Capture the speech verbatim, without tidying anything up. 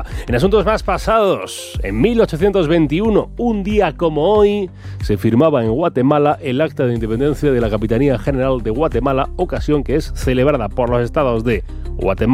Guatemala. En asuntos más pasados, en mil ochocientos veintiuno, un día como hoy, se firmaba en Guatemala el Acta de Independencia de la Capitanía General de Guatemala, ocasión que es celebrada por los estados de Guatemala,